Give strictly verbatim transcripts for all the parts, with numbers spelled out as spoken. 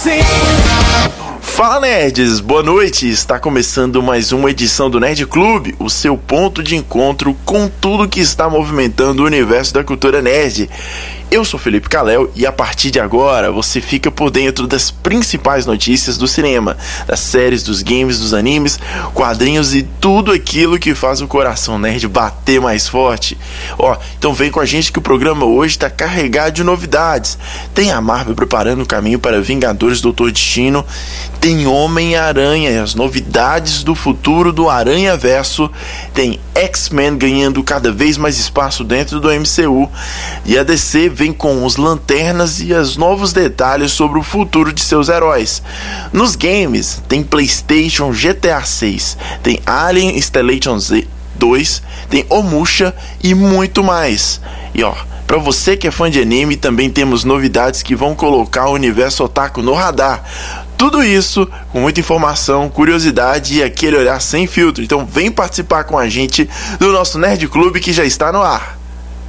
Fala, nerds! Boa noite! Está começando mais uma edição do Nerd Clube, o seu ponto de encontro com tudo que está movimentando o universo da cultura nerd. Eu sou Felipe Calel e a partir de agora você fica por dentro das principais notícias do cinema, das séries, dos games, dos animes, quadrinhos e tudo aquilo que faz o coração nerd bater mais forte. Ó, então vem com a gente que o programa hoje está carregado de novidades. Tem a Marvel preparando o caminho para Vingadores Doutor Destino, tem Homem-Aranha e as novidades do futuro do Aranha-Verso, tem X-Men ganhando cada vez mais espaço dentro do M C U e a D C vem com os Lanternas e os novos detalhes sobre o futuro de seus heróis. Nos games, tem PlayStation G T A seis, tem Alien Isolation dois, tem Onimusha e muito mais. E ó, pra você que é fã de anime, também temos novidades que vão colocar o universo otaku no radar. Tudo isso com muita informação, curiosidade e aquele olhar sem filtro. Então vem participar com a gente do nosso Nerd Clube que já está no ar.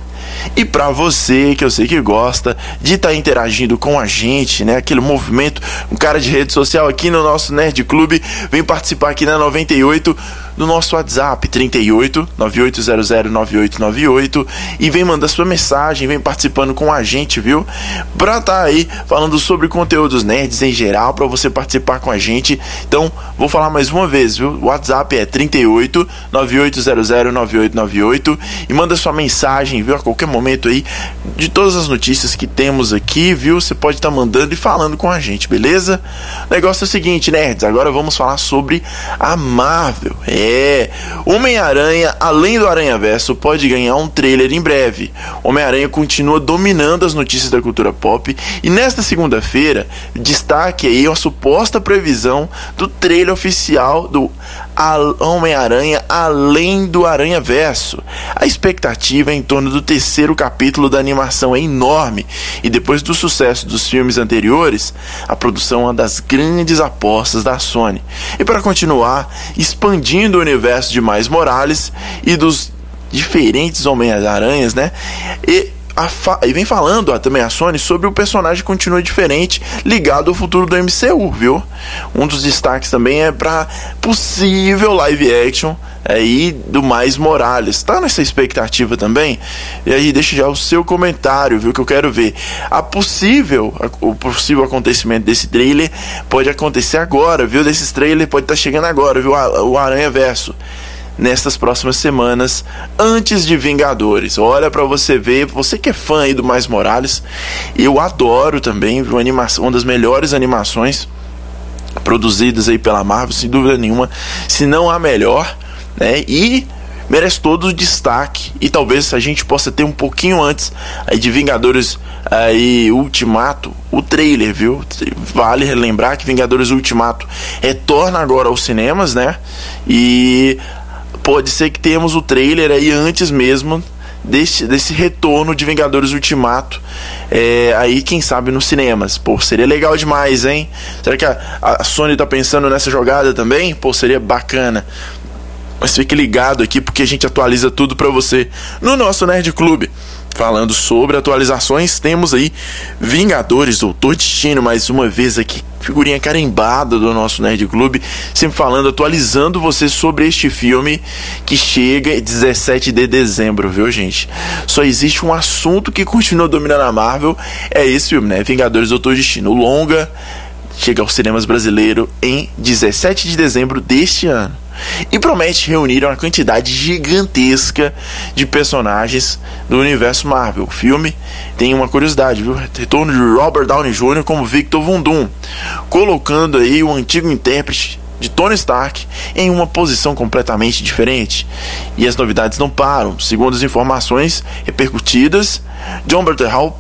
E pra você, que eu sei que gosta de estar tá interagindo com a gente, né? Aquele movimento, um cara de rede social aqui no nosso Nerd Clube, vem participar aqui na noventa e oito do nosso WhatsApp, trinta e oito, nove oito zero zero, nove oito nove oito, e vem mandar sua mensagem, vem participando com a gente, viu? Pra tá aí falando sobre conteúdos nerds em geral, pra você participar com a gente. Então, vou falar mais uma vez, viu? O WhatsApp é trinta e oito, nove oito zero zero, nove oito nove oito, e manda sua mensagem, viu? A qualquer momento aí, de todas as notícias que temos aqui, viu? Você pode estar tá mandando e falando com a gente, beleza? O negócio é o seguinte, nerds, agora vamos falar sobre a Marvel. É, Homem-Aranha, além do Aranha-Verso, pode ganhar um trailer em breve. Homem-Aranha continua dominando as notícias da cultura pop e nesta segunda-feira, destaque aí uma suposta previsão do trailer oficial do Homem-Aranha além do Aranha-Verso. A expectativa é em torno do terceiro capítulo da animação é enorme e depois do sucesso dos filmes anteriores, a produção é uma das grandes apostas da Sony. E para continuar expandindo o universo de Miles Morales e dos diferentes Homem-Aranhas, né? E A fa- e vem falando ó, também a Sony sobre o personagem continua diferente, ligado ao futuro do M C U, viu? Um dos destaques também é para possível live action aí do Miles Morales. Tá nessa expectativa também? E aí deixa já o seu comentário, viu? Que eu quero ver. A possível, o possível acontecimento desse trailer pode acontecer agora, viu? Desses trailers pode estar tá chegando agora, viu? O Aranha-Verso. Nestas próximas semanas, antes de Vingadores. Olha pra você ver, você que é fã aí do Miles Morales, eu adoro também, viu? Animação, uma das melhores animações produzidas aí pela Marvel, sem dúvida nenhuma, se não a melhor, né? E merece todo o destaque, e talvez a gente possa ter um pouquinho antes aí de Vingadores aí, Ultimato, o trailer, viu? Vale relembrar que Vingadores Ultimato retorna agora aos cinemas, né? E pode ser que tenhamos o trailer aí antes mesmo desse, desse retorno de Vingadores Ultimato, é, aí quem sabe nos cinemas. Pô, seria legal demais, hein? Será que a, a Sony tá pensando nessa jogada também? Pô, seria bacana. Mas fique ligado aqui porque a gente atualiza tudo pra você no nosso Nerd Clube. Falando sobre atualizações, temos aí Vingadores Doutor Destino, mais uma vez aqui, figurinha carimbada do nosso Nerd Clube, sempre falando, atualizando você sobre este filme que chega dezessete de dezembro, viu, gente? Só existe um assunto que continua dominando a Marvel, é esse filme, né? Vingadores Doutor Destino, o longa chega aos cinemas brasileiros em dezessete de dezembro deste ano. E promete reunir uma quantidade gigantesca de personagens do universo Marvel. O filme tem uma curiosidade, viu? Retorno de Robert Downey Júnior como Victor Von Doom, colocando aí o antigo intérprete de Tony Stark em uma posição completamente diferente. E as novidades não param. Segundo as informações repercutidas, John Bernthal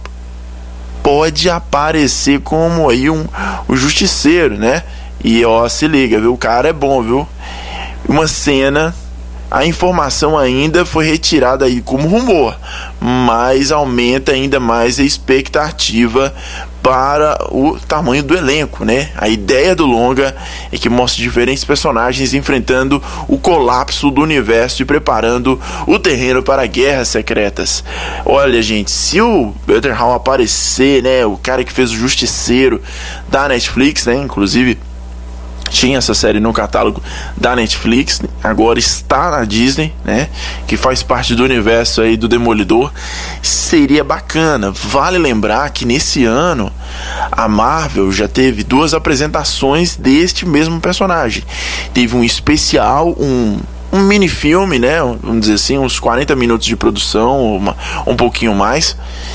pode aparecer como aí um, um justiceiro, né? E ó, se liga, viu? O cara é bom, viu? Uma cena, a informação ainda foi retirada aí como rumor, mas aumenta ainda mais a expectativa para o tamanho do elenco, né? A ideia do longa é que mostra diferentes personagens enfrentando o colapso do universo e preparando o terreno para guerras secretas. Olha, gente, se o Gyllenhaal aparecer, né, o cara que fez o Justiceiro da Netflix, né, inclusive tinha essa série no catálogo da Netflix, agora está na Disney, né, que faz parte do universo aí do Demolidor, seria bacana. Vale lembrar que nesse ano a Marvel já teve duas apresentações deste mesmo personagem. Teve um especial, um um mini filme, né, vamos dizer assim, uns quarenta minutos de produção, uma, um pouquinho mais,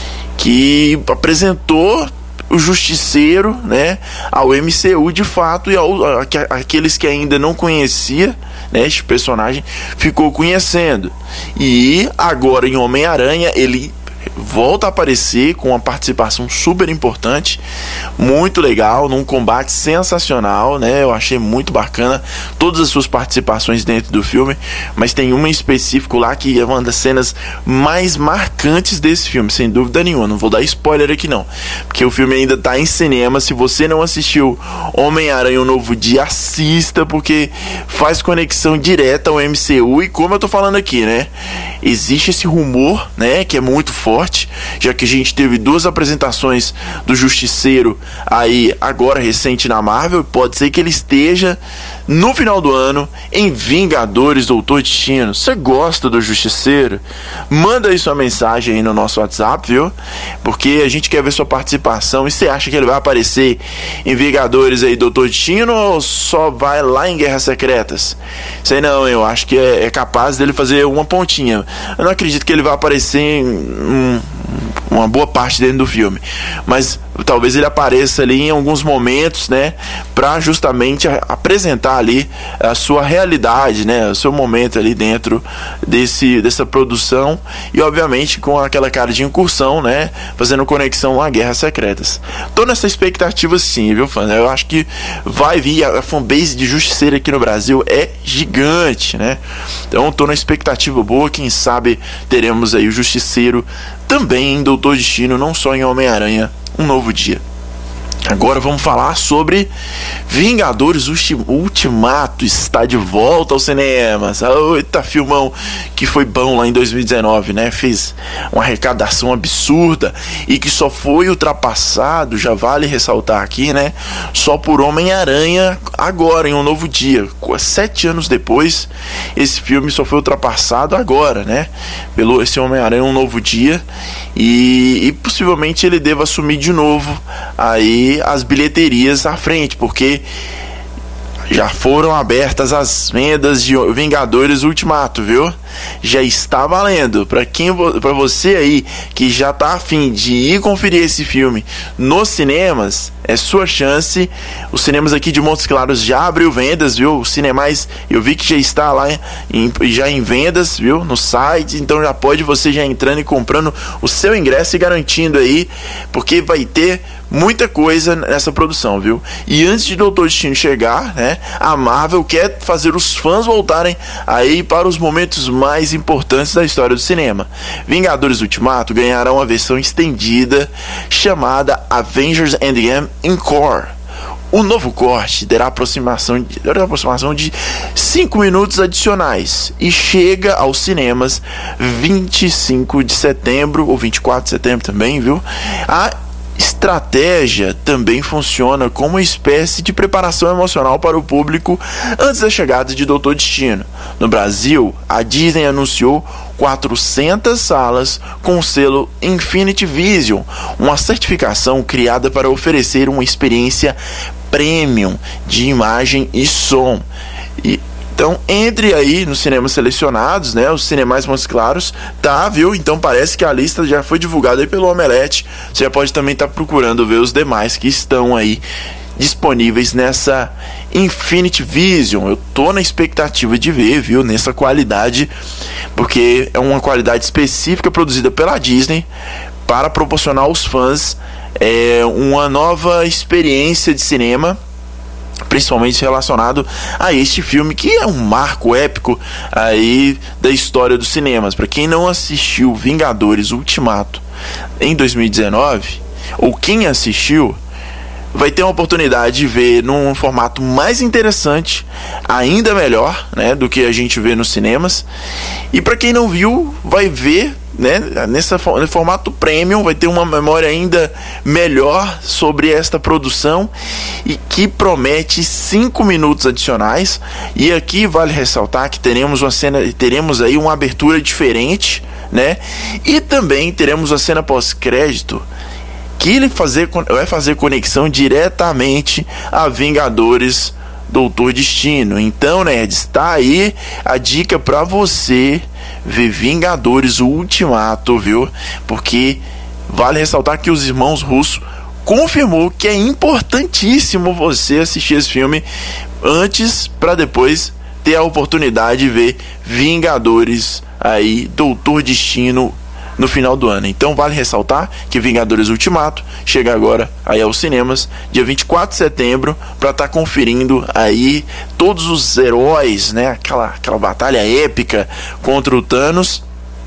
que apresentou o Justiceiro, né, ao M C U de fato, e ao, a, a, aqueles que ainda não conhecia, né, este personagem ficou conhecendo. E agora em Homem-Aranha ele volta a aparecer com uma participação super importante, muito legal, num combate sensacional, né? Eu achei muito bacana todas as suas participações dentro do filme, mas tem uma em específico lá que é uma das cenas mais marcantes desse filme, sem dúvida nenhuma. Não vou dar spoiler aqui não, porque o filme ainda tá em cinema. Se você não assistiu Homem-Aranha Um Novo Dia, assista, porque faz conexão direta ao M C U. E como eu tô falando aqui, né, existe esse rumor, né, que é muito forte, já que a gente teve duas apresentações do Justiceiro aí agora recente na Marvel. Pode ser que ele esteja no final do ano em Vingadores Doutor Destino. Você gosta do Justiceiro? Manda aí sua mensagem aí no nosso WhatsApp, viu? Porque a gente quer ver sua participação. E você acha que ele vai aparecer em Vingadores aí Doutor Destino, ou só vai lá em Guerras Secretas? Sei não, eu acho que é, é capaz dele fazer uma pontinha. Eu não acredito que ele vai aparecer em um, uma boa parte dentro do filme, mas talvez ele apareça ali em alguns momentos, né, para justamente apresentar ali a sua realidade, né, o seu momento ali dentro desse, dessa produção, e obviamente com aquela cara de incursão, né, fazendo conexão a Guerras Secretas. Tô nessa expectativa sim, viu, fã? Eu acho que vai vir, a fanbase de Justiceiro aqui no Brasil é gigante, né, então tô na expectativa boa. Quem sabe teremos aí o Justiceiro também em Doutor Destino, não só em Homem-Aranha Um Novo Dia. Agora vamos falar sobre Vingadores Ultimato. Está de volta aos cinemas. Eita, filmão que foi bom lá em dois mil e dezenove, né? Fez uma arrecadação absurda e que só foi ultrapassado, já vale ressaltar aqui, né, só por Homem-Aranha agora em Um Novo Dia. Sete anos depois, esse filme só foi ultrapassado agora, né, pelo esse Homem-Aranha Um Novo Dia, e, e possivelmente ele deva assumir de novo aí as bilheterias à frente, porque já foram abertas as vendas de Vingadores Ultimato, viu? Já está valendo. Para quem, para você aí que já tá afim de ir conferir esse filme nos cinemas, é sua chance. Os cinemas aqui de Montes Claros já abriu vendas, viu? Os cinemais, eu vi que já está lá em, já em vendas, viu? No site, então já pode você já entrando e comprando o seu ingresso e garantindo aí, porque vai ter muita coisa nessa produção, viu? E antes de Doutor Destino chegar, né, a Marvel quer fazer os fãs voltarem aí para os momentos mais importantes da história do cinema. Vingadores Ultimato ganhará uma versão estendida chamada Avengers Endgame Encore. O novo corte terá aproximação de, terá aproximação de cinco minutos adicionais e chega aos cinemas vinte e cinco de setembro ou vinte e quatro de setembro também, viu? A estratégia também funciona como uma espécie de preparação emocional para o público antes da chegada de Doutor Destino. No Brasil, a Disney anunciou quatrocentas salas com o selo Infinity Vision, uma certificação criada para oferecer uma experiência premium de imagem e som. E então, entre aí nos cinemas selecionados, né, os cinemais Montes Claros, tá, viu? Então parece que a lista já foi divulgada aí pelo Omelete. Você já pode também estar tá procurando ver os demais que estão aí disponíveis nessa Infinity Vision. Eu tô na expectativa de ver, viu, nessa qualidade, porque é uma qualidade específica produzida pela Disney para proporcionar aos fãs é, uma nova experiência de cinema, principalmente relacionado a este filme, que é um marco épico aí da história dos cinemas. Para quem não assistiu Vingadores Ultimato em dois mil e dezenove, ou quem assistiu, vai ter uma oportunidade de ver num formato mais interessante, ainda melhor, né, do que a gente vê nos cinemas. E para quem não viu, vai ver, né, nesse formato premium, vai ter uma memória ainda melhor sobre esta produção, e que promete cinco minutos adicionais. E aqui vale ressaltar que teremos uma cena, teremos aí uma abertura diferente, né, e também teremos a cena pós-crédito que ele fazer, vai fazer conexão diretamente a Vingadores Doutor Destino. Então, nerd, está aí a dica para você ver Vingadores Ultimato, viu? Porque vale ressaltar que os irmãos Russo confirmou que é importantíssimo você assistir esse filme antes, para depois ter a oportunidade de ver Vingadores aí, Doutor Destino, no final do ano. Então vale ressaltar que Vingadores Ultimato chega agora aí aos cinemas, dia vinte e quatro de setembro, para estar tá conferindo aí todos os heróis, né? Aquela, aquela batalha épica contra o Thanos.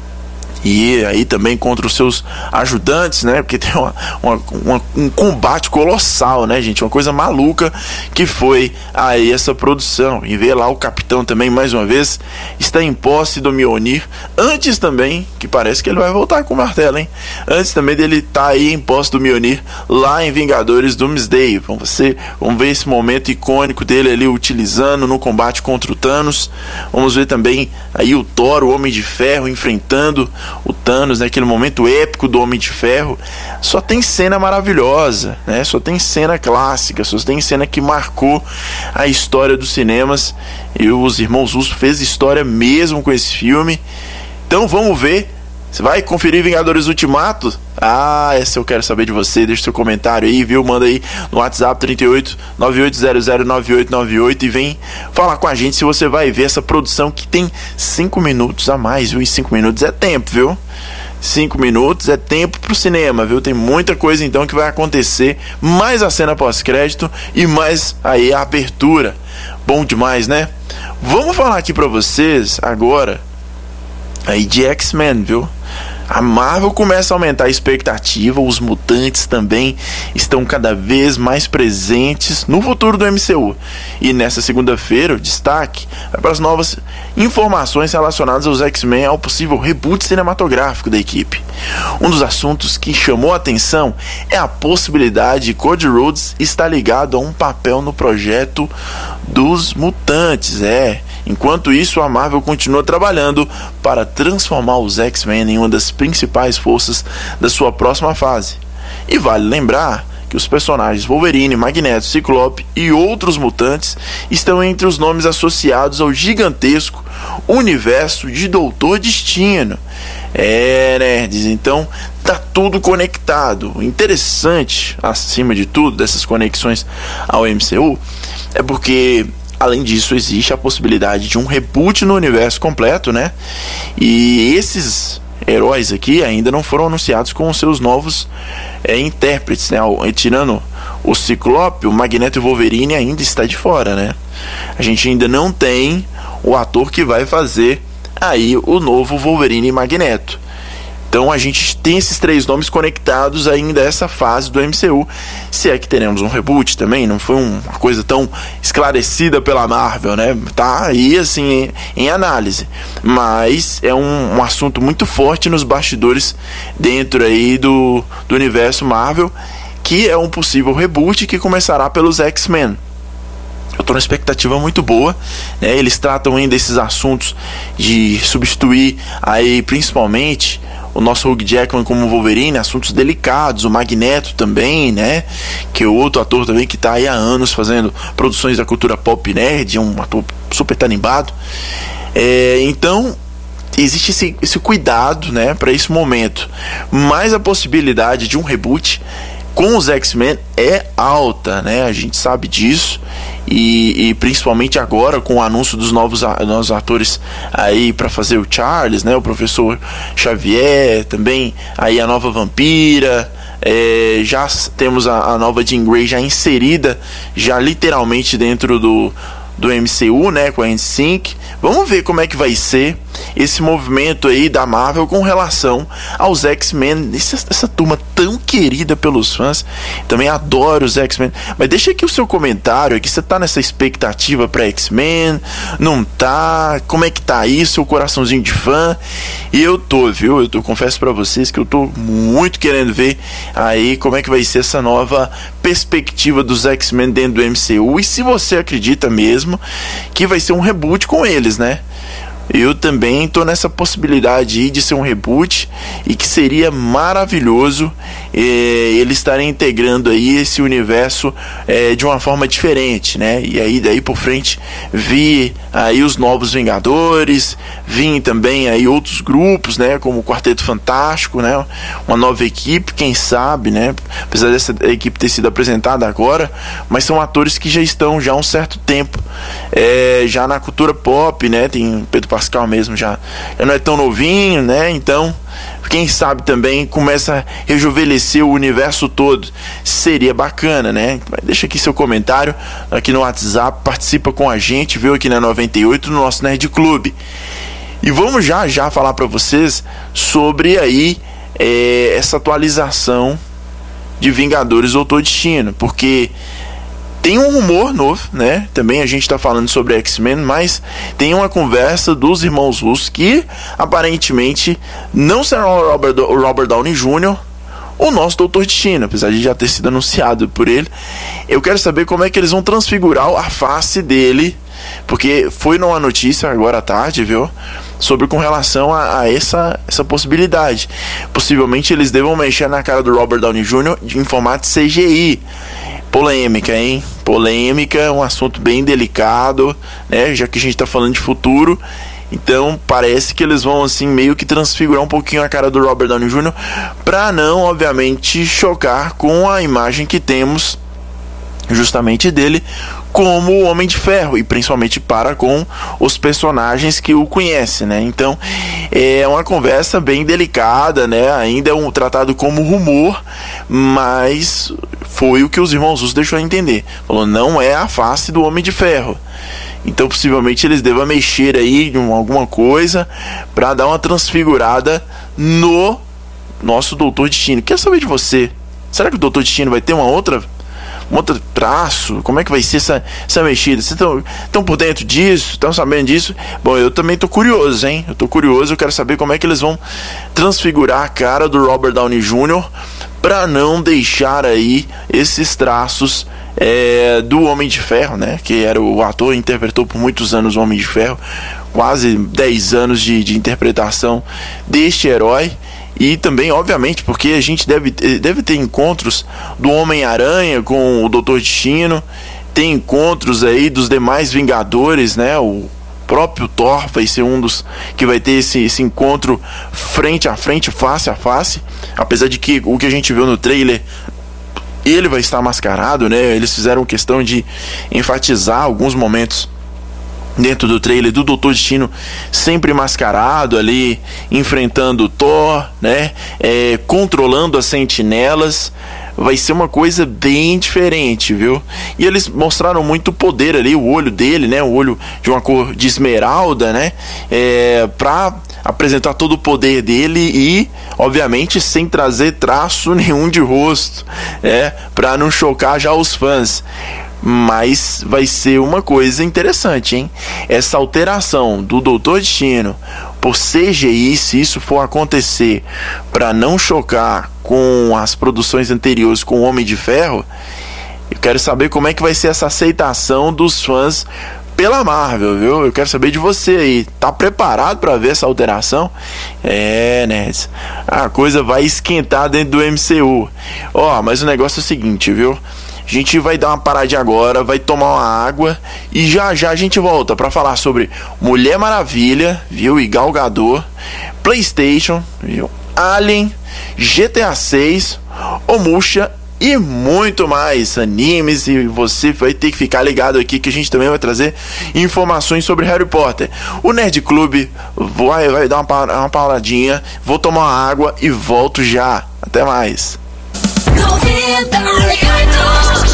E aí também contra os seus ajudantes, né? Porque tem uma, uma, uma, um combate colossal, né, gente? Uma coisa maluca que foi aí essa produção. E ver lá o Capitão também, mais uma vez, está em posse do Mjolnir. Antes também, que parece que ele vai voltar com o martelo, hein? Antes também dele estar tá aí em posse do Mjolnir lá em Vingadores Doomsday. Vamos ver, vamos ver esse momento icônico dele ali utilizando no combate contra o Thanos. Vamos ver também aí o Thor, o Homem de Ferro, enfrentando o Thanos, naquele né, momento épico do Homem de Ferro. Só tem cena maravilhosa, né? Só tem cena clássica, só tem cena que marcou a história dos cinemas. E os irmãos Russo fez história mesmo com esse filme. Então vamos ver. Você vai conferir Vingadores Ultimato? Ah, essa eu quero saber de você. Deixa seu comentário aí, viu? Manda aí no WhatsApp trinta e oito, nove oito zero zero, nove oito nove oito e vem falar com a gente se você vai ver essa produção que tem cinco minutos a mais, viu? E cinco minutos é tempo, viu? cinco minutos é tempo pro cinema, viu? Tem muita coisa então que vai acontecer, mais a cena pós-crédito e mais aí a abertura. Bom demais, né? Vamos falar aqui pra vocês agora aí de X-Men, viu? A Marvel começa a aumentar a expectativa, os mutantes também estão cada vez mais presentes no futuro do M C U. E nessa segunda-feira, o destaque vai para as novas informações relacionadas aos X-Men ao possível reboot cinematográfico da equipe. Um dos assuntos que chamou a atenção é a possibilidade de Cody Rhodes estar ligado a um papel no projeto dos mutantes, é... Enquanto isso, a Marvel continua trabalhando para transformar os X-Men em uma das principais forças da sua próxima fase. E vale lembrar que os personagens Wolverine, Magneto, Ciclope e outros mutantes estão entre os nomes associados ao gigantesco universo de Doutor Destino. É, nerds, então tá tudo conectado. O interessante, acima de tudo, dessas conexões ao M C U é porque, além disso, existe a possibilidade de um reboot no universo completo, né? E esses heróis aqui ainda não foram anunciados com os seus novos é, intérpretes, né? Tirando o Ciclope, o Magneto e o Wolverine ainda está de fora, né? A gente ainda não tem o ator que vai fazer aí o novo Wolverine e Magneto. Então a gente tem esses três nomes conectados ainda a essa fase do M C U. Se é que teremos um reboot também, não foi uma coisa tão esclarecida pela Marvel, né? Tá aí assim em, em análise. Mas é um, um assunto muito forte nos bastidores dentro aí do, do universo Marvel, que é um possível reboot que começará pelos X-Men. Eu tô numa expectativa muito boa, né? Eles tratam ainda desses assuntos de substituir aí principalmente o nosso Hugh Jackman como Wolverine, assuntos delicados, o Magneto também, né? Que é outro ator também que tá aí há anos fazendo produções da cultura pop nerd, é um ator super tarimbado. É, então existe esse, esse cuidado, né, para esse momento, mas a possibilidade de um reboot com os X-Men é alta, né? A gente sabe disso. E, e principalmente agora com o anúncio dos novos, novos atores aí para fazer o Charles, né? O Professor Xavier, também aí a nova Vampira. É, já temos a, a nova Jean Grey já inserida, já literalmente dentro do, do M C U, né? Com a N Sync. Vamos ver como é que vai ser. esse movimento aí da Marvel com relação aos X-Men, essa, essa turma tão querida pelos fãs. Também adoro os X-Men, mas deixa aqui o seu comentário aqui, você tá nessa expectativa pra X-Men, não tá? Como é que tá aí, seu coraçãozinho de fã? E eu tô, viu? Eu tô, confesso pra vocês que eu tô muito querendo ver aí como é que vai ser essa nova perspectiva dos X-Men dentro do M C U, e se você acredita mesmo que vai ser um reboot com eles, né? Eu também tô nessa possibilidade aí de ser um reboot, e que seria maravilhoso eh, eles estarem integrando aí esse universo eh, de uma forma diferente, né? E aí daí por frente vi aí os Novos Vingadores, vi também aí outros grupos, né? Como o Quarteto Fantástico, né? Uma nova equipe, quem sabe, né? Apesar dessa equipe ter sido apresentada agora, mas são atores que já estão já há um certo tempo eh, já na cultura pop, né? Tem Pedro Pascal mesmo já, já não é tão novinho, né? Então, quem sabe também começa a rejuvenescer o universo todo. Seria bacana, né? Deixa aqui seu comentário aqui no WhatsApp, participa com a gente, viu, aqui na noventa e oito, no nosso Nerd Clube. E vamos já já falar para vocês sobre aí é, essa atualização de Vingadores Doutor Destino, porque tem um rumor novo, né? Também a gente tá falando sobre X-Men, mas tem uma conversa dos irmãos Russo que aparentemente não será o Robert, o Robert Downey Júnior o nosso Doutor Destino, apesar de já ter sido anunciado por ele. Eu quero saber como é que eles vão transfigurar a face dele, porque foi numa notícia agora à tarde, viu? Sobre com relação a, a essa, essa possibilidade. Possivelmente eles devam mexer na cara do Robert Downey Júnior em formato C G I. Polêmica, hein? Polêmica, um assunto bem delicado, né? Já que a gente tá falando de futuro. Então parece que eles vão assim meio que transfigurar um pouquinho a cara do Robert Downey Júnior para não, obviamente, chocar com a imagem que temos justamente dele como o Homem de Ferro, e principalmente para com os personagens que o conhecem, né? Então é uma conversa bem delicada, né? Ainda é um tratado como rumor, mas foi o que os irmãos Russo deixou a entender. Falou, não é a face do Homem de Ferro. Então possivelmente eles devam mexer aí em alguma coisa para dar uma transfigurada no nosso Doutor Destino. Quero saber de você. Será que o Doutor Destino vai ter uma outra um outro traço? Como é que vai ser essa, essa mexida? Vocês estão por dentro disso? Estão sabendo disso? Bom, eu também tô curioso, hein? Eu tô curioso, eu quero saber como é que eles vão transfigurar a cara do Robert Downey Júnior para não deixar aí esses traços é, do Homem de Ferro, né? Que era o ator que interpretou por muitos anos o Homem de Ferro, quase dez anos de, de interpretação deste herói. E também, obviamente, porque a gente deve, deve ter encontros do Homem-Aranha com o Doutor Destino, tem encontros aí dos demais Vingadores, né? O próprio Thor vai ser um dos que vai ter esse, esse encontro frente a frente, face a face. Apesar de que o que a gente viu no trailer, ele vai estar mascarado, né? Eles fizeram questão de enfatizar alguns momentos dentro do trailer do Doutor Destino sempre mascarado ali, enfrentando o Thor, né? É, controlando as sentinelas. Vai ser uma coisa bem diferente, viu? E eles mostraram muito poder ali, o olho dele, né? O olho de uma cor de esmeralda, né? É, pra apresentar todo o poder dele e, obviamente, sem trazer traço nenhum de rosto, né? Pra não chocar já os fãs. Mas vai ser uma coisa interessante, hein? Essa alteração do Doutor Destino por C G I, se isso for acontecer, para não chocar com as produções anteriores com o Homem de Ferro, eu quero saber como é que vai ser essa aceitação dos fãs pela Marvel, viu? Eu quero saber de você aí. Tá preparado para ver essa alteração? É, né? A coisa vai esquentar dentro do M C U. Ó, mas o negócio é o seguinte, viu? A gente vai dar uma paradinha agora, vai tomar uma água e já já a gente volta para falar sobre Mulher Maravilha, viu? E Gal Gadot, PlayStation, viu? Alien, G T A seis, Omusha e muito mais animes, e você vai ter que ficar ligado aqui que a gente também vai trazer informações sobre Harry Potter. O Nerd Clube vai, vai dar uma, uma paradinha, vou tomar uma água e volto já. Até mais.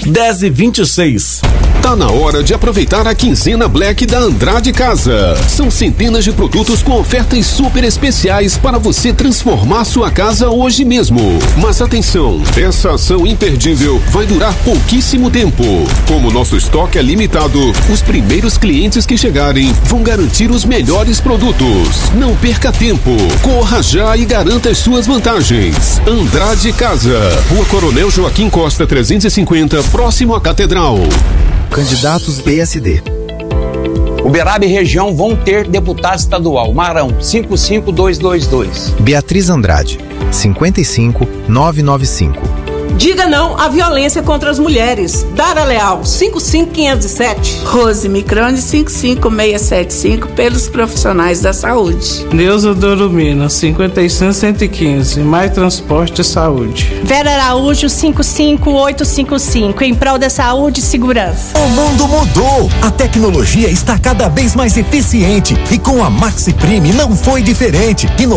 dez e vinte e seis. Tá na hora de aproveitar a quinzena Black da Andrade Casa. São centenas de produtos com ofertas super especiais para você transformar sua casa hoje mesmo. Mas atenção, essa ação imperdível vai durar pouquíssimo tempo. Como nosso estoque é limitado, os primeiros clientes que chegarem vão garantir os melhores produtos. Não perca tempo, corra já e garanta as suas vantagens. Andrade Casa, Rua Coronel Joaquim Costa trezentos e cinquenta, próximo à Catedral. Candidatos B S D. Uberaba e região vão ter deputado estadual. Marão, cinco cinco dois dois dois. Beatriz Andrade, cinquenta e cinco novecentos e noventa e cinco. Diga não à violência contra as mulheres. Dara Leal, cinco cinco quinhentos e sete. Rose Microne, cinco cinco seis sete cinco, pelos profissionais da saúde. Neuza Dorumina, cinquenta e cinco cento e quinze, Mais Transporte e Saúde. Vera Araújo, cinco cinco oito cinco cinco, em prol da saúde e segurança. O mundo mudou, a tecnologia está cada vez mais eficiente e com a Maxi Prime não foi diferente. Ino